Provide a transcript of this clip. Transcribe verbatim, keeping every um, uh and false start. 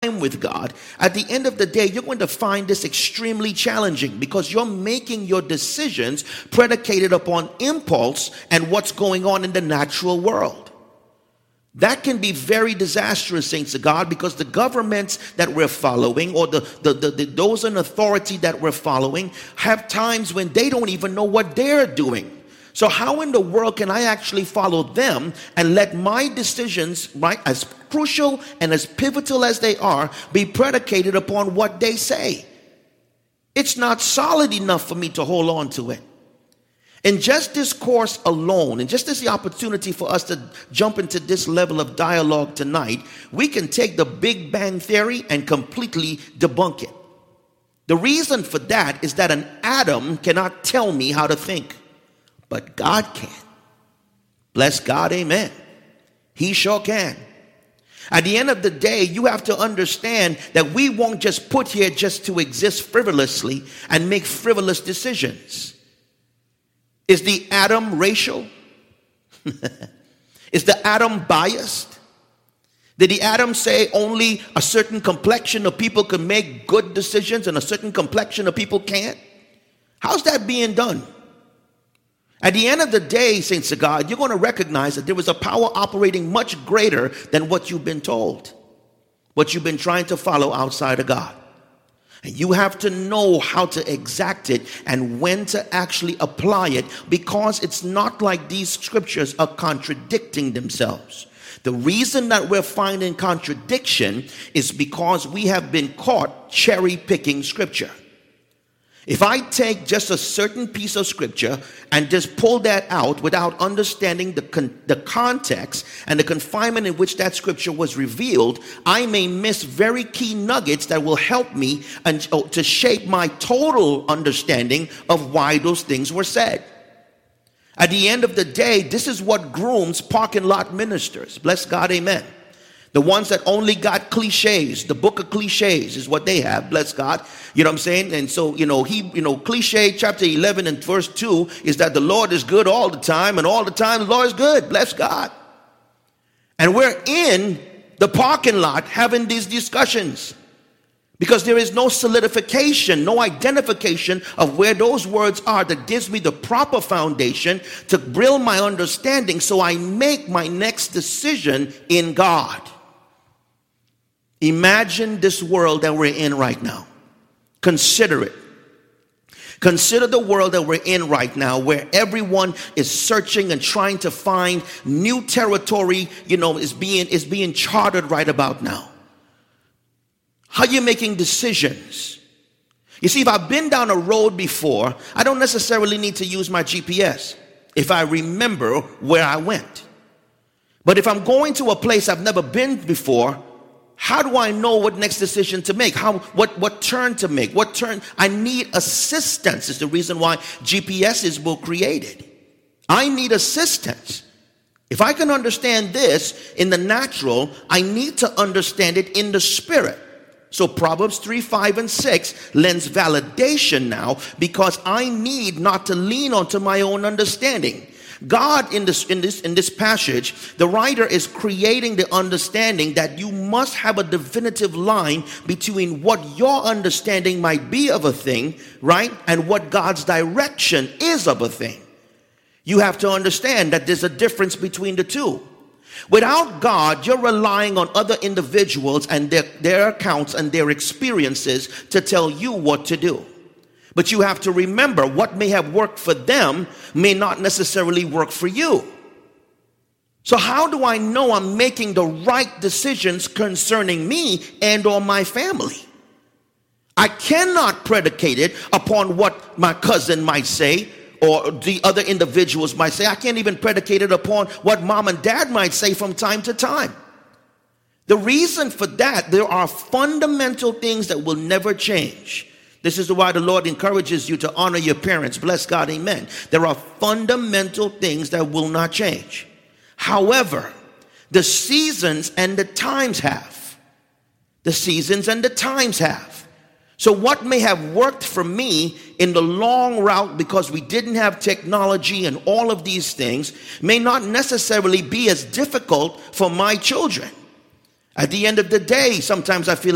time with God, at the end of the day, you're going to find this extremely challenging because you're making your decisions predicated upon impulse and what's going on in the natural world. That can be very disastrous, saints of God, because the governments that we're following or the, the, the, the those in authority that we're following have times when they don't even know what they're doing. So how in the world can I actually follow them and let my decisions, right, as crucial and as pivotal as they are, be predicated upon what they say? It's not solid enough for me to hold on to it. And just this course alone, and just as the opportunity for us to jump into this level of dialogue tonight, we can take the Big Bang Theory and completely debunk it. The reason for that is that an atom cannot tell me how to think, but God can. Bless God, amen. He sure can. At the end of the day, you have to understand that we won't just put here just to exist frivolously and make frivolous decisions. Is the atom racial? Is the atom biased? Did the atom say only a certain complexion of people can make good decisions and a certain complexion of people can't? How's that being done? At the end of the day, saints of God, you're going to recognize that there is a power operating much greater than what you've been told, what you've been trying to follow outside of God. And you have to know how to exact it and when to actually apply it, because it's not like these scriptures are contradicting themselves. The reason that we're finding contradiction is because we have been caught cherry picking scripture. If I take just a certain piece of scripture and just pull that out without understanding the con- the context and the confinement in which that scripture was revealed, I may miss very key nuggets that will help me and oh, to shape my total understanding of why those things were said. At the end of the day, this is what grooms parking lot ministers. Bless God, amen. The ones that only got cliches, the book of cliches is what they have, bless God. You know what I'm saying? And so, you know, he, you know, cliche chapter eleven and verse two is that the Lord is good all the time, and all the time the Lord is good, bless God. And we're in the parking lot having these discussions because there is no solidification, no identification of where those words are that gives me the proper foundation to build my understanding so I make my next decision in God. Imagine this world that we're in right now. Consider it. Consider the world that we're in right now, where everyone is searching and trying to find new territory, you know, is being is being charted right about now. How are you making decisions? You see, if I've been down a road before, I don't necessarily need to use my G P S if I remember where I went. But if I'm going to a place I've never been before, how do I know what next decision to make? How, what, what turn to make? What turn? I need assistance. Is the reason why G P Ss were created. I need assistance. If I can understand this in the natural, I need to understand it in the spirit. So Proverbs three, five, and six lends validation now, because I need not to lean onto my own understanding. God, in this in this in this passage, the writer is creating the understanding that you must have a definitive line between what your understanding might be of a thing, right, and what God's direction is of a thing. You have to understand that there's a difference between the two. Without God, you're relying on other individuals and their, their accounts and their experiences to tell you what to do. But you have to remember, what may have worked for them may not necessarily work for you. So how do I know I'm making the right decisions concerning me and or my family? I cannot predicate it upon what my cousin might say or the other individuals might say. I can't even predicate it upon what mom and dad might say from time to time. The reason for that, there are fundamental things that will never change. This is why the Lord encourages you to honor your parents. Bless God, amen. There are fundamental things that will not change. However, the seasons and the times have. The seasons and the times have. So what may have worked for me in the long route because we didn't have technology and all of these things may not necessarily be as difficult for my children. At the end of the day, sometimes I feel like